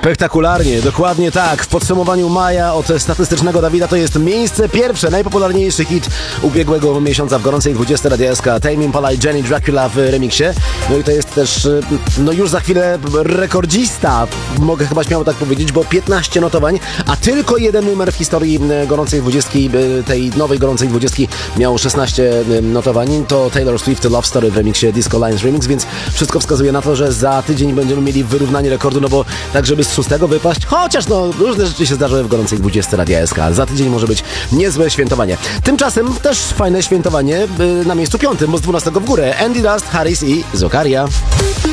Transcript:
Spektakularnie, dokładnie tak. W podsumowaniu maja od statystycznego Dawida to jest miejsce pierwsze, najpopularniejszy hit ubiegłego miesiąca w gorącej 20 Radia SK. Tame Impala i Jenny Dracula w remiksie. No i to jest też, już za chwilę rekordzista, mogę chyba śmiało tak powiedzieć, bo 15 notowań, a tylko jeden numer w historii gorącej 20, tej nowej gorącej 20 miał 16 notowań. To Taylor Swift Love Story w remiksie Disco Lines Remix, więc wszystko wskazuje na to, że za tydzień będziemy mieli wyrównanie rekordu, no bo tak, żeby z 6 wypaść, chociaż różne rzeczy się zdarzały w gorącej 20 Radia SK. Za tydzień może być niezłe świętowanie. Tymczasem też fajne świętowanie na miejscu 5, bo z 12 w górę. Andy Dust, Harris i Zokaria.